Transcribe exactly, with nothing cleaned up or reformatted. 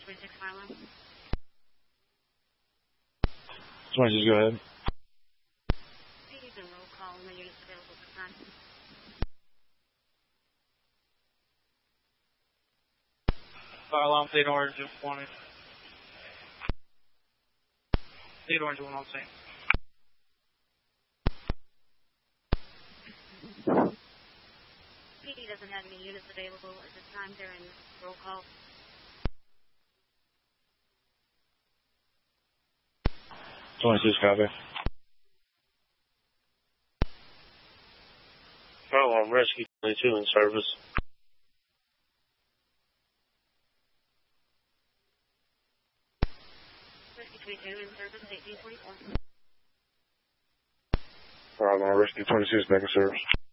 twenty-six, fire alarm. twenty-six, go ahead. You can roll call when the unit's available at the time. Fire alarm, State Orange, twenty. State Orange, one on scene. P D doesn't have any units available at this time. They're in roll call. twenty-six, copy. Fire alarm, rescue twenty-two in service. Rescue twenty-two in service, eighteen forty-four. Fire alarm, rescue twenty-six back in service.